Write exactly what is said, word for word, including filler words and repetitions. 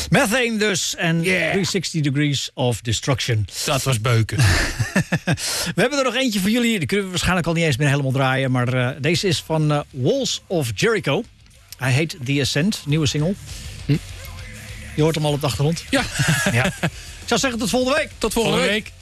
Methane dus en Yeah. driehonderdzestig Degrees of Destruction. Dat was beuken. We hebben er nog eentje voor jullie. Die kunnen we waarschijnlijk al niet eens meer helemaal draaien. Maar uh, deze is van uh, Walls of Jericho. Hij heet The Ascent, nieuwe single. Hm. Je hoort hem al op de achtergrond. Ja. Ja. Ik zou zeggen tot volgende week. Tot volgende, volgende week. week.